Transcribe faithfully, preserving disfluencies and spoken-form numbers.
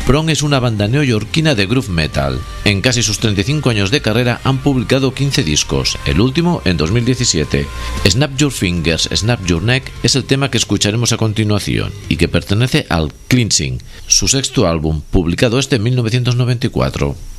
Prong es una banda neoyorquina de groove metal. En casi sus treinta y cinco años de carrera han publicado quince discos, el último en dos mil diecisiete. Snap Your Fingers, Snap Your Neck es el tema que escucharemos a continuación y que pertenece al Cleansing, su sexto álbum, publicado este en mil novecientos noventa y cuatro.